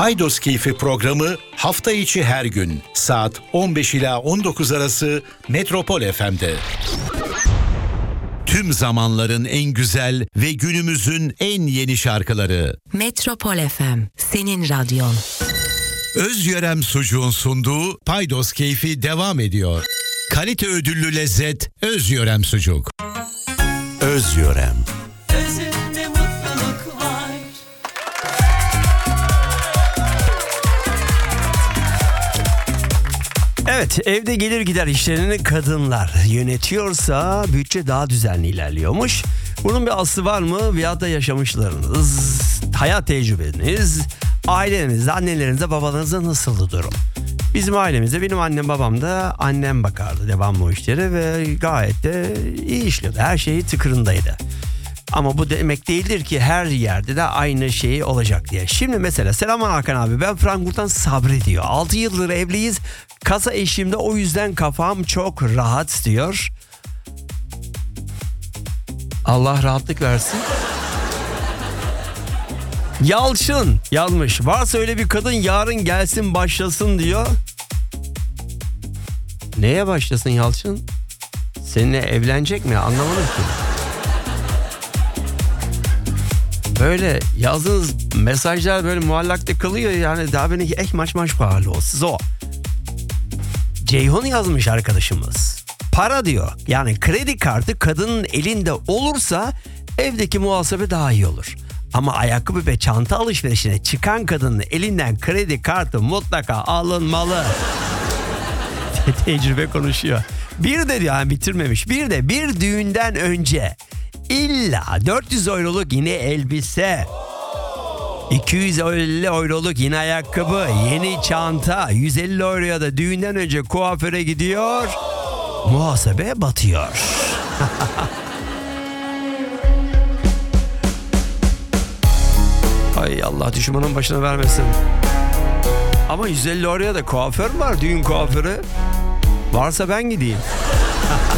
Paydos Keyfi programı hafta içi her gün saat 15 ila 19 arası Metropol FM'de. Tüm zamanların en güzel ve günümüzün en yeni şarkıları. Metropol FM, senin radyon. Özyörem Sucuğun sunduğu Paydos Keyfi devam ediyor. Kalite ödüllü lezzet Özyörem Sucuk. Özyörem. Özünde mutluluk var. Evet, evde gelir gider işlerini kadınlar yönetiyorsa bütçe daha düzenli ilerliyormuş. Bunun bir aslı var mı? Veyahut da yaşamışlarınız, hayat tecrübeniz, ailenizde, annelerinizde, babalarınızda nasıldı durum? Bizim ailemizde benim annem babam da annem bakardı devamlı o işlere ve gayet de iyi işliyordu. Her şey tıkırındaydı. Ama bu demek değildir ki her yerde de aynı şey olacak diye. Şimdi mesela selamlar Hakan abi, ben Frankfurt'tan Sabri diyor. 6 yıldır evliyiz. Kasa eşimde, o yüzden kafam çok rahat diyor. Allah rahatlık versin. Yalçın yazmış. Varsa öyle bir kadın yarın gelsin başlasın diyor. Neye başlasın Yalçın? Seninle evlenecek mi? Anlamadım ki. Böyle yazdığınız mesajlar böyle muallakta kalıyor yani, daha beni maç pahalı o. Siz o. Ceyhun yazmış arkadaşımız. Para diyor. Yani kredi kartı kadının elinde olursa evdeki muhasebe daha iyi olur. Ama ayakkabı ve çanta alışverişine çıkan kadının elinden kredi kartı mutlaka alınmalı. Tecrübe konuşuyor. Bir de diyor, yani bitirmemiş. Bir düğünden önce illa 400 euroluk yine elbise, 250 euroluk yine ayakkabı, yeni çanta, 150 euroya da düğünden önce kuaföre gidiyor. Muhasebe batıyor. Ay Allah düşmanın başına vermesin. Ama 150 euroya da kuaför var, düğün kuaförü. Varsa ben gideyim.